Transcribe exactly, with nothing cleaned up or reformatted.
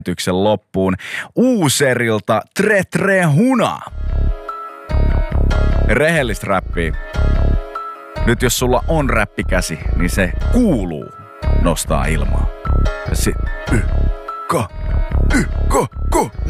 tyksen loppuun Uuserilta Tre Tre Huna. Rehellistä räppiä. Nyt jos sulla on räppikäsi, niin se kuuluu nostaa ilmaa. Ja sit, y, ka, y, ka, ko,